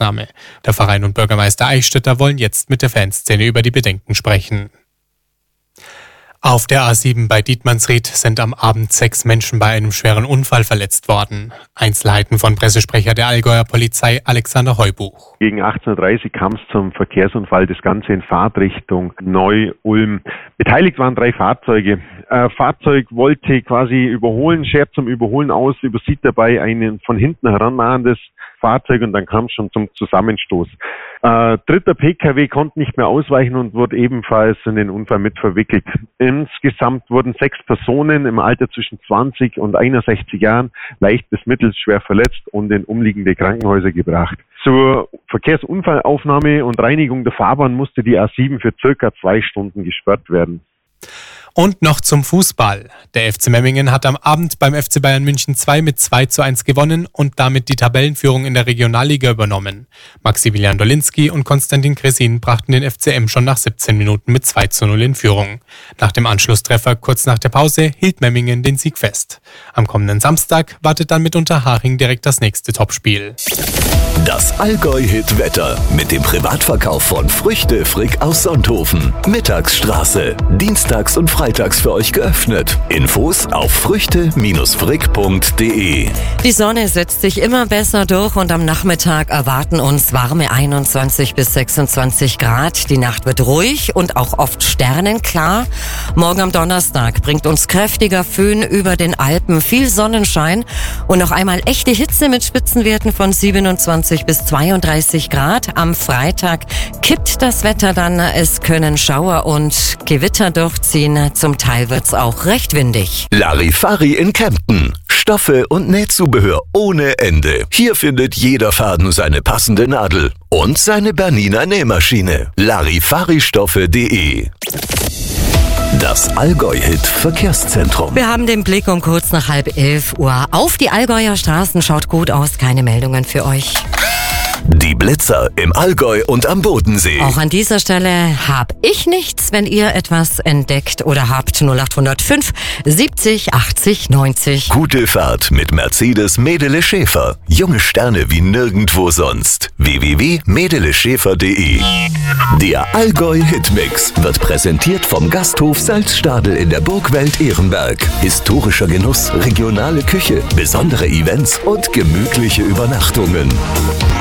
Maßnahme. Der Verein und Bürgermeister Eichstätter wollen jetzt mit der Fanszene über die Bedenken sprechen. Auf der A7 bei Dietmannsried sind am Abend 6 Menschen bei einem schweren Unfall verletzt worden. Einzelheiten von Pressesprecher der Allgäuer Polizei Alexander Heubuch. Gegen 18:30 Uhr kam es zum Verkehrsunfall, das Ganze in Fahrtrichtung Neu-Ulm. Beteiligt waren 3 Fahrzeuge. Fahrzeug wollte quasi überholen, schert zum Überholen aus, übersieht dabei ein von hinten herannahendes Fahrzeug und dann kam es schon zum Zusammenstoß. Dritter Pkw konnte nicht mehr ausweichen und wurde ebenfalls in den Unfall mit verwickelt. Insgesamt wurden 6 Personen im Alter zwischen 20 und 61 Jahren leicht bis mittelschwer verletzt und in umliegende Krankenhäuser gebracht. Zur Verkehrsunfallaufnahme und Reinigung der Fahrbahn musste die A7 für circa 2 Stunden gesperrt werden. Und noch zum Fußball. Der FC Memmingen hat am Abend beim FC Bayern München 2 mit 2:1 gewonnen und damit die Tabellenführung in der Regionalliga übernommen. Maximilian Dolinski und Konstantin Kresin brachten den FCM schon nach 17 Minuten mit 2:0 in Führung. Nach dem Anschlusstreffer kurz nach der Pause hielt Memmingen den Sieg fest. Am kommenden Samstag wartet dann mit Unterhaching direkt das nächste Topspiel. Das Allgäu-Hit-Wetter mit dem Privatverkauf von Früchte Frick aus Sonthofen. Mittagsstraße. Dienstags und freitags für euch geöffnet. Infos auf früchte-frick.de. Die Sonne setzt sich immer besser durch und am Nachmittag erwarten uns warme 21 bis 26 Grad. Die Nacht wird ruhig und auch oft sternenklar. Morgen am Donnerstag bringt uns kräftiger Föhn über den Alpen, viel Sonnenschein und noch einmal echte Hitze mit Spitzenwerten von 27 bis 32 Grad. Am Freitag kippt das Wetter dann. Es können Schauer und Gewitter durchziehen. Zum Teil wird's auch recht windig. Larifari in Kempten. Stoffe und Nähzubehör ohne Ende. Hier findet jeder Faden seine passende Nadel und seine Bernina Nähmaschine. Larifaristoffe.de. Das Allgäu-Hit Verkehrszentrum. Wir haben den Blick um kurz nach 10:30 auf die Allgäuer Straßen. Schaut gut aus, keine Meldungen für euch. Die Blitzer im Allgäu und am Bodensee. Auch an dieser Stelle habe ich nichts. Wenn ihr etwas entdeckt oder habt, 0805 70 80 90. Gute Fahrt mit Mercedes Medele Schäfer. Junge Sterne wie nirgendwo sonst. www.medeleschäfer.de. Der Allgäu-Hitmix wird präsentiert vom Gasthof Salzstadel in der Burgwelt Ehrenberg. Historischer Genuss, regionale Küche, besondere Events und gemütliche Übernachtungen.